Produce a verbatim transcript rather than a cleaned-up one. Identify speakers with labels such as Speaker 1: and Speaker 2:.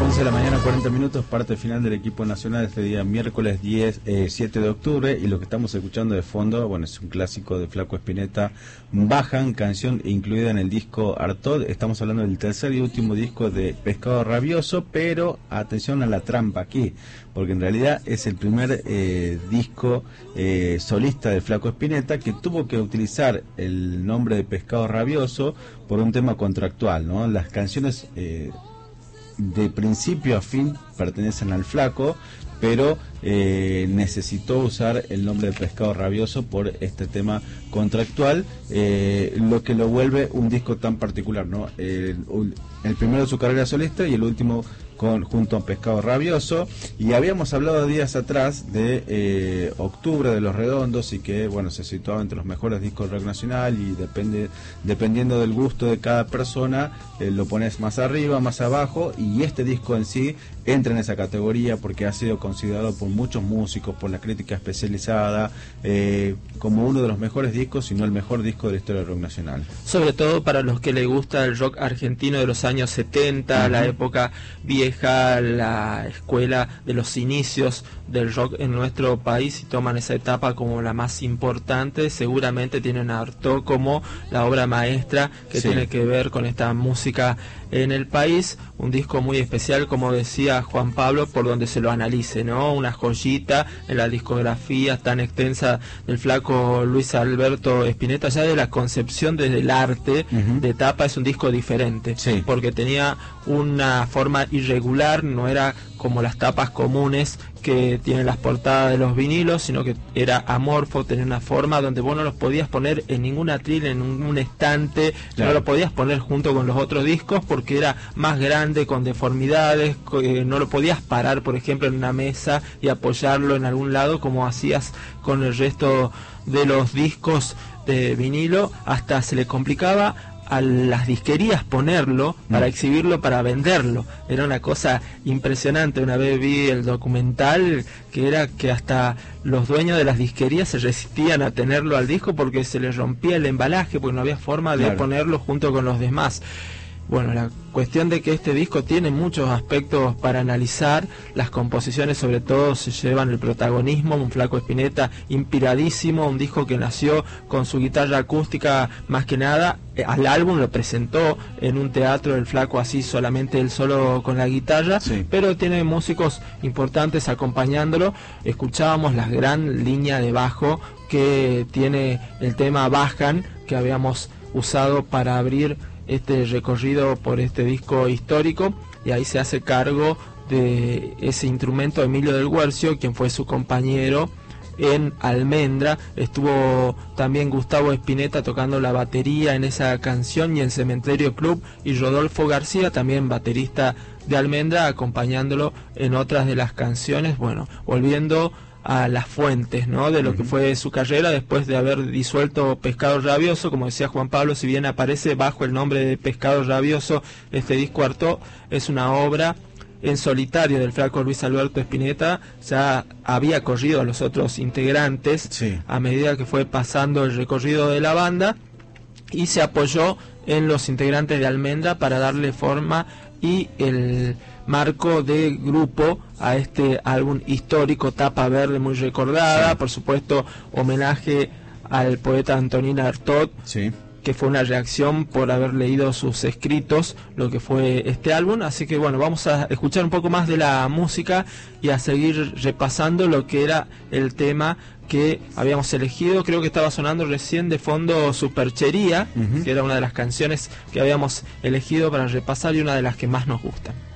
Speaker 1: once de la mañana, cuarenta minutos, parte final del equipo nacional este día miércoles diez, eh, siete de octubre, y lo que estamos escuchando de fondo, bueno, es un clásico de Flaco Spinetta, Bajan, canción incluida en el disco Artaud. Estamos hablando del tercer y último disco de Pescado Rabioso, pero atención a la trampa aquí, porque en realidad es el primer eh, disco eh, solista de Flaco Spinetta, que tuvo que utilizar el nombre de Pescado Rabioso por un tema contractual, ¿no? Las canciones eh, de principio a fin pertenecen al Flaco, pero eh, necesitó usar el nombre de Pescado Rabioso por este tema contractual, eh, lo que lo vuelve un disco tan particular, ¿no? El, el primero de su carrera solista y el último con junto a Pescado Rabioso. Y habíamos hablado días atrás de eh, Octubre de Los Redondos, y que bueno, se situaba entre los mejores discos de rock nacional, y depende dependiendo del gusto de cada persona eh, lo pones más arriba, más abajo, y este disco en sí entra en esa categoría porque ha sido considerado por muchos músicos, por la crítica especializada, eh, como uno de los mejores discos, si no el mejor disco de la historia del rock nacional.
Speaker 2: Sobre todo para los que les gusta el rock argentino de los años setenta, uh-huh. La época vieja, la escuela de los inicios del rock en nuestro país, y toman esa etapa como la más importante. Seguramente tienen a Artaud como la obra maestra que sí. tiene que ver con esta música en el país. Un disco muy especial, como decía Juan Pablo, por donde se lo analice, ¿no? Una joyita en la discografía tan extensa del Flaco Luis Alberto Spinetta. Ya de la concepción desde el arte uh-huh. de tapa es un disco diferente, sí. porque tenía una forma irregular, no era como las tapas comunes que tienen las portadas de los vinilos, sino que era amorfo, tenía una forma donde vos no los podías poner en ningún atril, en un estante, claro. no lo podías poner junto con los otros discos porque era más grande, con deformidades, eh, no lo podías parar, por ejemplo, en una mesa y apoyarlo en algún lado como hacías con el resto de los discos de vinilo. Hasta se le complicaba a las disquerías ponerlo para exhibirlo, para venderlo. Era una cosa impresionante. Una vez vi el documental que era que hasta los dueños de las disquerías se resistían a tenerlo al disco porque se les rompía el embalaje, porque no había forma de claro. ponerlo junto con los demás. Bueno, la cuestión de que este disco tiene muchos aspectos para analizar. Las composiciones sobre todo se llevan el protagonismo. Un Flaco Spinetta inspiradísimo, un disco que nació con su guitarra acústica más que nada. Al álbum lo presentó en un teatro el Flaco así, solamente él solo con la guitarra, sí. pero tiene músicos importantes acompañándolo. Escuchábamos la gran línea de bajo que tiene el tema Bajan, que habíamos usado para abrir este recorrido por este disco histórico, y ahí se hace cargo de ese instrumento Emilio del Guercio, quien fue su compañero en Almendra. Estuvo también Gustavo Spinetta tocando la batería en esa canción, y en Cementerio Club, y Rodolfo García, también baterista de Almendra, acompañándolo en otras de las canciones. Bueno, volviendo a las fuentes, ¿no?, de lo uh-huh. que fue su carrera después de haber disuelto Pescado Rabioso. Como decía Juan Pablo, si bien aparece bajo el nombre de Pescado Rabioso, este disco Artaud es una obra en solitario del Flaco Luis Alberto Spinetta. Ya había corrido a los otros integrantes sí. a medida que fue pasando el recorrido de la banda, y se apoyó en los integrantes de Almendra para darle forma y el marco de grupo a este álbum histórico, tapa verde muy recordada, sí. por supuesto homenaje al poeta Antonín Artaud, sí. que fue una reacción por haber leído sus escritos, lo que fue este álbum. Así que bueno, vamos a escuchar un poco más de la música y a seguir repasando lo que era el tema que habíamos elegido. Creo que estaba sonando recién de fondo Superchería, uh-huh. que era una de las canciones que habíamos elegido para repasar y una de las que más nos gustan.